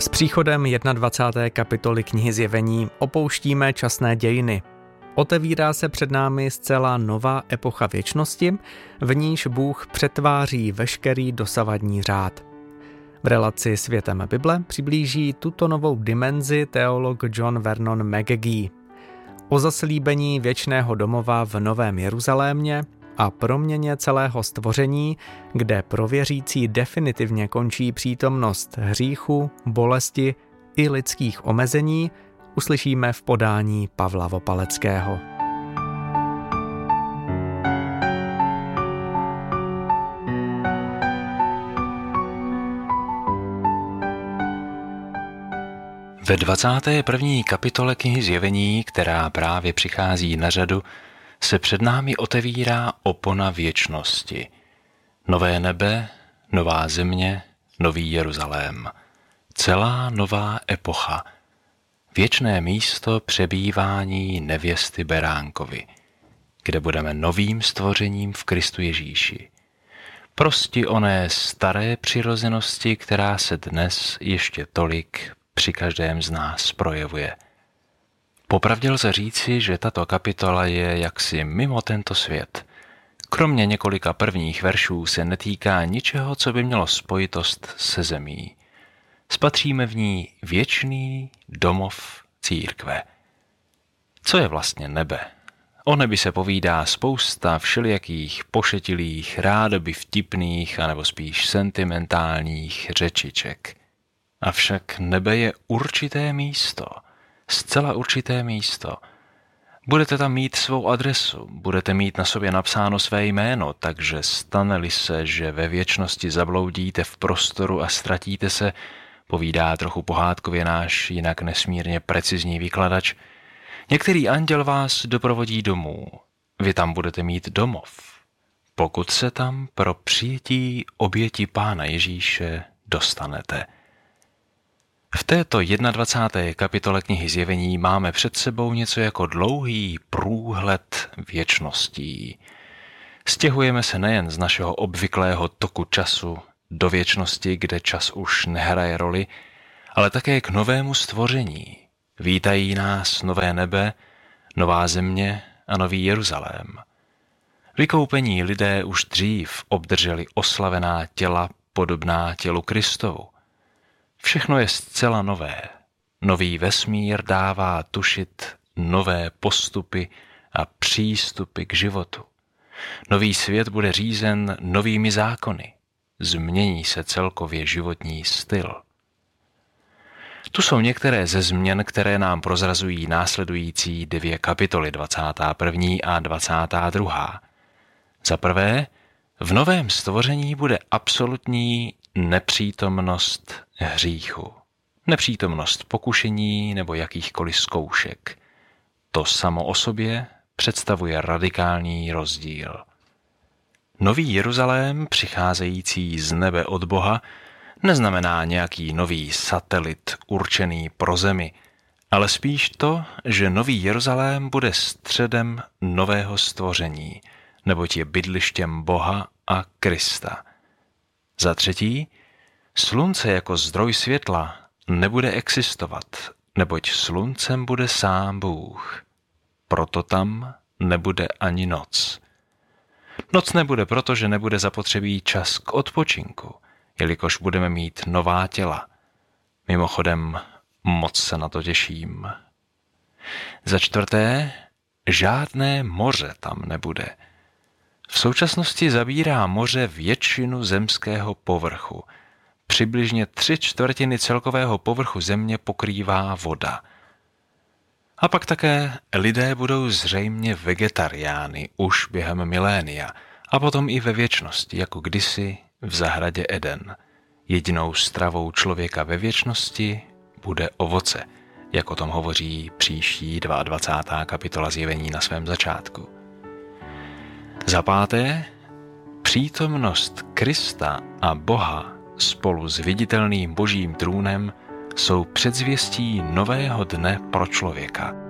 S příchodem 21. kapitoly knihy Zjevení opouštíme časné dějiny. Otevírá se před námi zcela nová epocha věčnosti, v níž Bůh přetváří veškerý dosavadní řád. V relaci Světem Bible přiblíží tuto novou dimenzi teolog John Vernon McGee. O zaslíbení věčného domova v Novém Jeruzalémě a proměně celého stvoření, kde pro věřící definitivně končí přítomnost hříchu, bolesti i lidských omezení, uslyšíme v podání Pavla Vopaleckého. Ve 21. kapitole knihy Zjevení, která právě přichází na řadu, se před námi otevírá opona věčnosti. Nové nebe, nová země, nový Jeruzalém. Celá nová epocha. Věčné místo přebývání nevěsty Beránkovi, kde budeme novým stvořením v Kristu Ježíši. Prosti oné staré přirozenosti, která se dnes ještě tolik při každém z nás projevuje. Popravdě lze říci, že tato kapitola je jaksi mimo tento svět. Kromě několika prvních veršů se netýká ničeho, co by mělo spojitost se zemí. Spatříme v ní věčný domov církve. Co je vlastně nebe? O nebi se povídá spousta všelijakých pošetilých, rádoby vtipných anebo spíš sentimentálních řečiček. Avšak nebe je určité místo, zcela určité místo. Budete tam mít svou adresu, budete mít na sobě napsáno své jméno, takže stane-li se, že ve věčnosti zabloudíte v prostoru a ztratíte se, povídá trochu pohádkově náš jinak nesmírně precizní vykladač, některý anděl vás doprovodí domů. Vy tam budete mít domov, pokud se tam pro přijetí oběti Pána Ježíše dostanete. V této 21. kapitole knihy Zjevení máme před sebou něco jako dlouhý průhled věčností. Stěhujeme se nejen z našeho obvyklého toku času do věčnosti, kde čas už nehraje roli, ale také k novému stvoření. Vítají nás nové nebe, nová země a nový Jeruzalém. Vykoupení lidé už dřív obdrželi oslavená těla podobná tělu Kristovu. Všechno je zcela nové. Nový vesmír dává tušit nové postupy a přístupy k životu. Nový svět bude řízen novými zákony. Změní se celkově životní styl. Tu jsou některé ze změn, které nám prozrazují následující 2 kapitoly, 21. a 22. Za prvé, v novém stvoření bude absolutní nepřítomnost hříchu. Nepřítomnost pokušení nebo jakýchkoliv zkoušek. To samo o sobě představuje radikální rozdíl. Nový Jeruzalém, přicházející z nebe od Boha, neznamená nějaký nový satelit určený pro zemi, ale spíš to, že nový Jeruzalém bude středem nového stvoření, neboť je bydlištěm Boha a Krista. Za třetí, slunce jako zdroj světla nebude existovat, neboť sluncem bude sám Bůh. Proto tam nebude ani noc. Noc nebude, protože nebude zapotřebí čas k odpočinku, jelikož budeme mít nová těla. Mimochodem, moc se na to těším. Za čtvrté, žádné moře tam nebude. V současnosti zabírá moře většinu zemského povrchu. Přibližně 3/4 celkového povrchu země pokrývá voda. A pak také lidé budou zřejmě vegetariány už během milénia a potom i ve věčnosti, jako kdysi v zahradě Eden. Jedinou stravou člověka ve věčnosti bude ovoce, jak o tom hovoří příští 22. kapitola Zjevení na svém začátku. Za páté, přítomnost Krista a Boha spolu s viditelným božím trůnem jsou předzvěstí nového dne pro člověka.